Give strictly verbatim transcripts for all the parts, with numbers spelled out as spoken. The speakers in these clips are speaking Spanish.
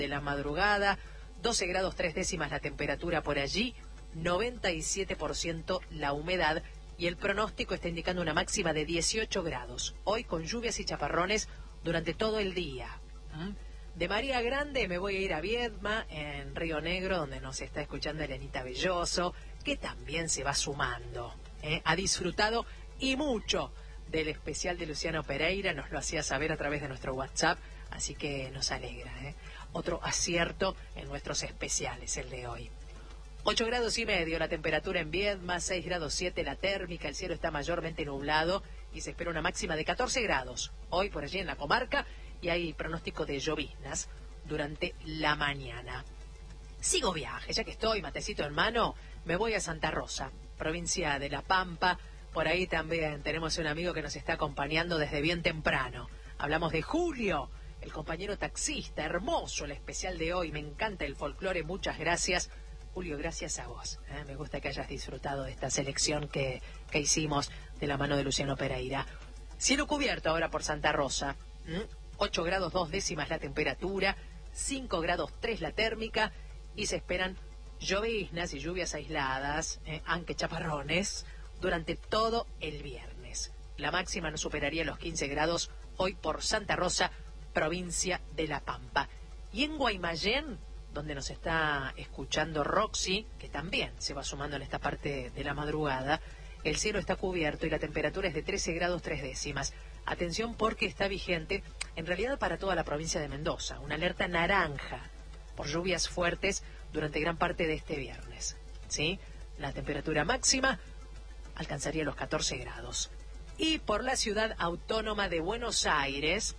de la madrugada, doce grados tres décimas la temperatura por allí, noventa y siete por ciento la humedad y el pronóstico está indicando una máxima de dieciocho grados. Hoy con lluvias y chaparrones durante todo el día. ¿Mm? De María Grande me voy a ir a Viedma, en Río Negro, donde nos está escuchando Elenita Belloso, que también se va sumando. ¿eh? Ha disfrutado y mucho del especial de Luciano Pereira, nos lo hacía saber a través de nuestro WhatsApp, así que nos alegra. ¿eh? Otro acierto en nuestros especiales, el de hoy. ocho grados y medio la temperatura en Viedma, seis grados siete la térmica, el cielo está mayormente nublado y se espera una máxima de catorce grados. Hoy por allí en la comarca, y hay pronóstico de lloviznas durante la mañana. Sigo viaje, ya que estoy, matecito en mano, me voy a Santa Rosa, provincia de La Pampa. Por ahí también tenemos un amigo que nos está acompañando desde bien temprano. Hablamos de Julio, el compañero taxista, hermoso el especial de hoy, me encanta el folclore, muchas gracias. Julio, gracias a vos. ¿eh? Me gusta que hayas disfrutado de esta selección que, que hicimos de la mano de Luciano Pereira. Cielo cubierto ahora por Santa Rosa. ¿Mm? ocho grados dos décimas la temperatura, cinco grados tres la térmica y se esperan lloviznas y lluvias aisladas, eh, aunque chaparrones, durante todo el viernes. La máxima no superaría los quince grados hoy por Santa Rosa, provincia de La Pampa. Y en Guaymallén, donde nos está escuchando Roxy, que también se va sumando en esta parte de la madrugada, el cielo está cubierto y la temperatura es de trece grados tres décimas. Atención porque está vigente, en realidad para toda la provincia de Mendoza, una alerta naranja por lluvias fuertes durante gran parte de este viernes. ¿sí? La temperatura máxima alcanzaría los catorce grados. Y por la ciudad autónoma de Buenos Aires,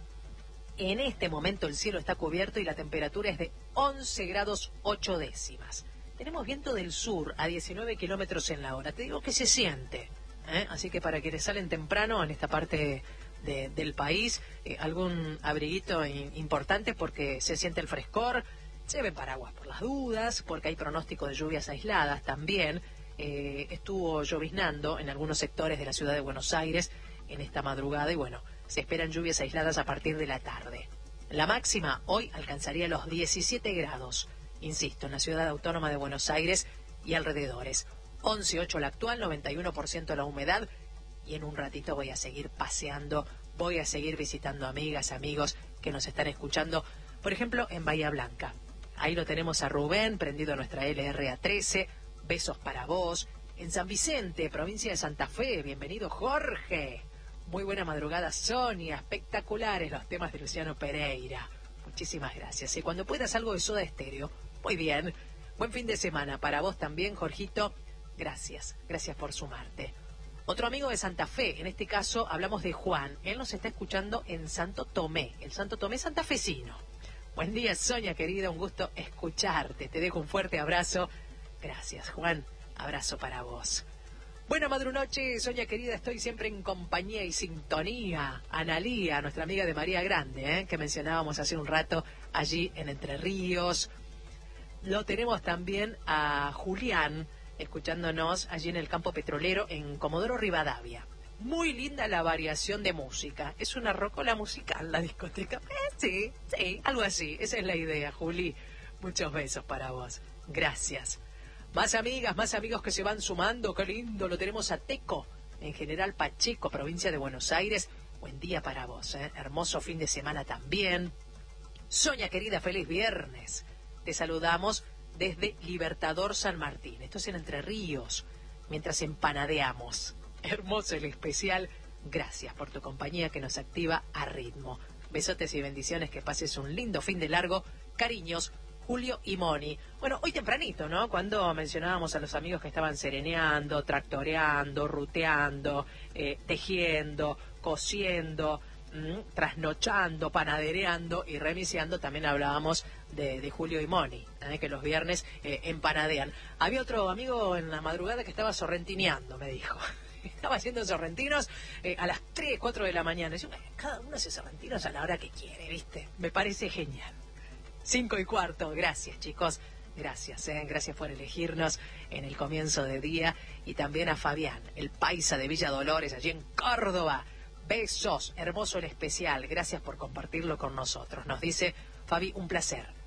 en este momento el cielo está cubierto y la temperatura es de once grados ocho décimas. Tenemos viento del sur a diecinueve kilómetros en la hora. Te digo que se siente. ¿eh? Así que para quienes salen temprano en esta parte de, del país, eh, algún abriguito in, importante porque se siente el frescor. Lleven paraguas por las dudas, porque hay pronóstico de lluvias aisladas también. Eh, estuvo lloviznando en algunos sectores de la ciudad de Buenos Aires en esta madrugada y bueno, se esperan lluvias aisladas a partir de la tarde. La máxima hoy alcanzaría los diecisiete grados, insisto, en la ciudad autónoma de Buenos Aires y alrededores. once ocho la actual, noventa y uno por ciento la humedad y en un ratito voy a seguir paseando, voy a seguir visitando amigas, amigos que nos están escuchando, por ejemplo, en Bahía Blanca. Ahí lo tenemos a Rubén, prendido a nuestra L R A trece, besos para vos. En San Vicente, provincia de Santa Fe, bienvenido Jorge. Muy buena madrugada Sonia, espectaculares los temas de Luciano Pereira. Muchísimas gracias. Y cuando puedas algo de Soda Estéreo, muy bien. Buen fin de semana para vos también, Jorgito. Gracias, gracias por sumarte. Otro amigo de Santa Fe, en este caso hablamos de Juan. Él nos está escuchando en Santo Tomé, el Santo Tomé santafesino. Buen día, Sonia, querida, un gusto escucharte. Te dejo un fuerte abrazo. Gracias, Juan. Abrazo para vos. Buena madrunoche, Sonia, querida. Estoy siempre en compañía y sintonía. Analía, nuestra amiga de María Grande, ¿eh? que mencionábamos hace un rato allí en Entre Ríos. Lo tenemos también a Julián, escuchándonos allí en el campo petrolero en Comodoro Rivadavia. Muy linda la variación de música. Es una rocola musical la discoteca. Eh, sí, sí, algo así. Esa es la idea, Juli. Muchos besos para vos. Gracias. Más amigas, más amigos que se van sumando. Qué lindo. Lo tenemos a Teco, en General Pacheco, provincia de Buenos Aires. Buen día para vos, ¿eh? Hermoso fin de semana también. Sonia, querida, feliz viernes. Te saludamos desde Libertador San Martín. Esto es en Entre Ríos, mientras empanadeamos. Hermoso el especial. Gracias por tu compañía que nos activa a ritmo. Besotes y bendiciones, que pases un lindo fin de largo. Cariños, Julio y Moni. Bueno, hoy tempranito, ¿no? Cuando mencionábamos a los amigos que estaban sereneando, tractoreando, ruteando, eh, tejiendo, cosiendo, mmm, trasnochando, panadereando y remiciando, también hablábamos de, de Julio y Moni, ¿eh? que los viernes eh, empanadean. Había otro amigo en la madrugada que estaba sorrentineando, me dijo. Estaba haciendo sorrentinos eh, a las tres, cuatro de la mañana. Yo, cada uno hace sorrentinos a la hora que quiere, ¿viste? Me parece genial. Cinco y cuarto, gracias chicos, gracias, ¿eh? gracias por elegirnos en el comienzo de día. Y también a Fabián, el paisa de Villa Dolores, allí en Córdoba. Besos, hermoso el especial, gracias por compartirlo con nosotros. Nos dice Fabi, un placer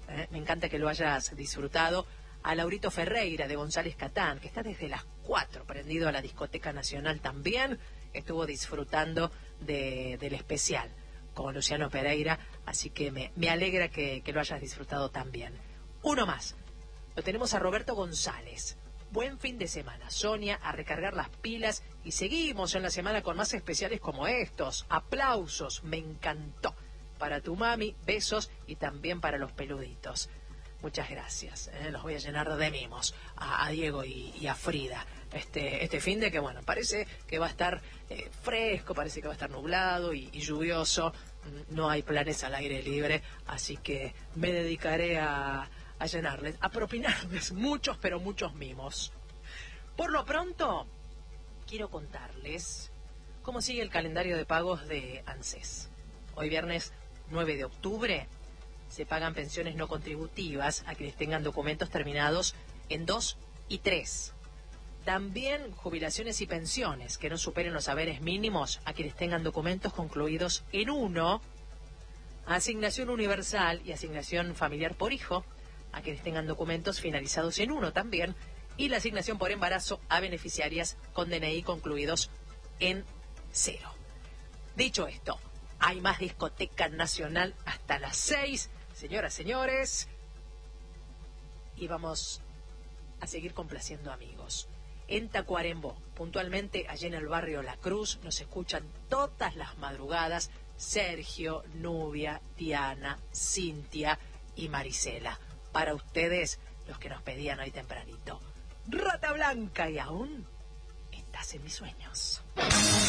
¿eh? Me encanta que lo hayas disfrutado. A Laurito Ferreira de González Catán, que está desde las cuatro prendido a la Discoteca Nacional también, estuvo disfrutando de, del especial con Luciano Pereira, así que me, me alegra que, que lo hayas disfrutado también. Uno más, lo tenemos a Roberto González. Buen fin de semana, Sonia, a recargar las pilas y seguimos en la semana con más especiales como estos. Aplausos, me encantó. Para tu mami, besos y también para los peluditos. Muchas gracias, ¿eh? Los voy a llenar de mimos a, a Diego y, y a Frida. Este, este fin de que, bueno, parece que va a estar eh, fresco, parece que va a estar nublado y, y lluvioso. No hay planes al aire libre, así que me dedicaré a, a llenarles, a propinarles muchos, pero muchos mimos. Por lo pronto, quiero contarles cómo sigue el calendario de pagos de ANSES. Hoy viernes nueve de octubre se pagan pensiones no contributivas a quienes tengan documentos terminados en dos y tres. También jubilaciones y pensiones que no superen los haberes mínimos a quienes tengan documentos concluidos en uno. Asignación universal y asignación familiar por hijo a quienes tengan documentos finalizados en uno también. Y la asignación por embarazo a beneficiarias con D N I concluidos en cero. Dicho esto, hay más Discoteca Nacional hasta las seis. Señoras, señores, y vamos a seguir complaciendo amigos. En Tacuarembó, puntualmente allí en el barrio La Cruz, nos escuchan todas las madrugadas Sergio, Nubia, Diana, Cintia y Marisela. Para ustedes, los que nos pedían hoy tempranito. Rata Blanca, y aún estás en mis sueños.